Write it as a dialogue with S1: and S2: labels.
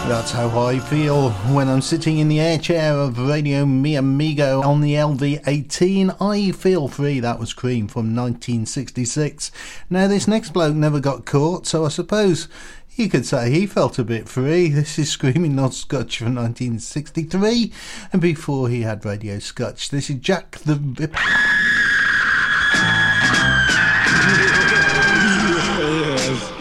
S1: That's how I feel when I'm sitting in the air chair of Radio Mi Amigo on the LV18. I Feel Free. That was Cream from 1966. Now, this next bloke never got caught, so I suppose you could say he felt a bit free. This is Screaming Not Scotch from 1963, and before he had Radio Scotch, this is Jack the Ripper.